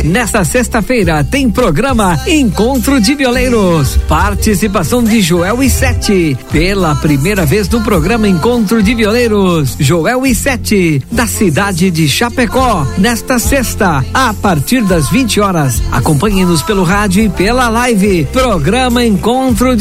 Nesta sexta-feira tem programa Encontro de Violeiros. Participação de Joel e Sete. Pela primeira vez no programa Encontro de Violeiros, Joel e Sete, da cidade de Chapecó. Nesta sexta, a partir das 20 horas. Acompanhe-nos pelo rádio e pela live. Programa Encontro de